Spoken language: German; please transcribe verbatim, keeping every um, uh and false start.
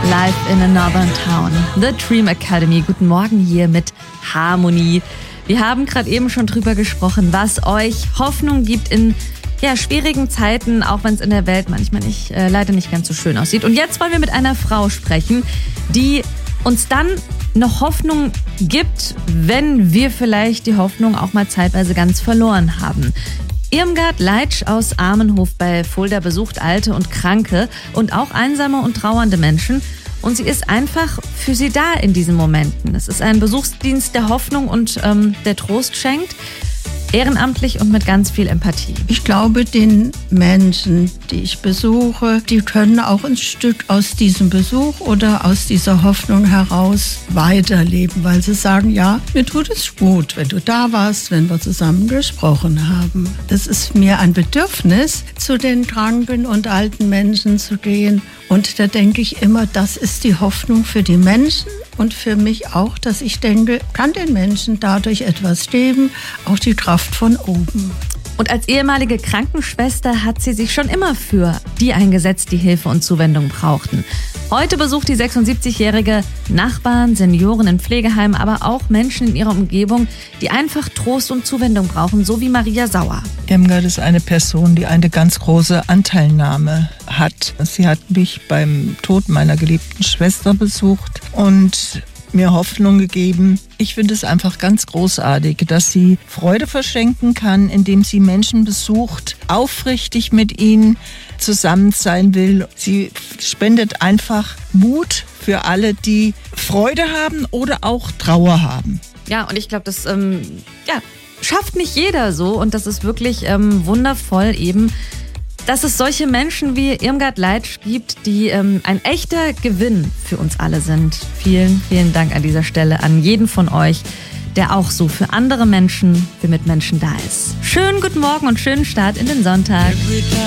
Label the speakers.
Speaker 1: Live in a Northern Town. The Dream Academy. Guten Morgen hier mit Harmonie. Wir haben gerade eben schon drüber gesprochen, was euch Hoffnung gibt in ja, schwierigen Zeiten, auch wenn es in der Welt manchmal nicht, äh, leider nicht ganz so schön aussieht. Und jetzt wollen wir mit einer Frau sprechen, die uns dann noch Hoffnung gibt, wenn wir vielleicht die Hoffnung auch mal zeitweise ganz verloren haben. Irmgard Leitsch aus Armenhof bei Fulda besucht Alte und Kranke und auch einsame und trauernde Menschen. Und sie ist einfach für sie da in diesen Momenten. Es ist ein Besuchsdienst der Hoffnung und ähm, der Trost schenkt. Ehrenamtlich und mit ganz viel Empathie.
Speaker 2: Ich glaube, den Menschen, die ich besuche, die können auch ein Stück aus diesem Besuch oder aus dieser Hoffnung heraus weiterleben, weil sie sagen, ja, mir tut es gut, wenn du da warst, wenn wir zusammen gesprochen haben. Das ist mir ein Bedürfnis, zu den kranken und alten Menschen zu gehen. Und da denke ich immer, das ist die Hoffnung für die Menschen. Und für mich auch, dass ich denke, kann den Menschen dadurch etwas geben, auch die Kraft von oben.
Speaker 1: Und als ehemalige Krankenschwester hat sie sich schon immer für die eingesetzt, die Hilfe und Zuwendung brauchten. Heute besucht die sechsundsiebzigjährige Nachbarn, Senioren in Pflegeheimen, aber auch Menschen in ihrer Umgebung, die einfach Trost und Zuwendung brauchen, so wie Maria Sauer.
Speaker 3: Irmgard ist eine Person, die eine ganz große Anteilnahme hat. Sie hat mich beim Tod meiner geliebten Schwester besucht und mir Hoffnung gegeben. Ich finde es einfach ganz großartig, dass sie Freude verschenken kann, indem sie Menschen besucht, aufrichtig mit ihnen zusammen sein will. Sie spendet einfach Mut für alle, die Freude haben oder auch Trauer haben.
Speaker 1: Ja, und ich glaube, das ähm, ja, schafft nicht jeder so. Und das ist wirklich ähm, wundervoll eben, dass es solche Menschen wie Irmgard Leitsch gibt, die ähm, ein echter Gewinn für uns alle sind. Vielen, vielen Dank an dieser Stelle an jeden von euch, der auch so für andere Menschen, für Mitmenschen da ist. Schönen guten Morgen und schönen Start in den Sonntag.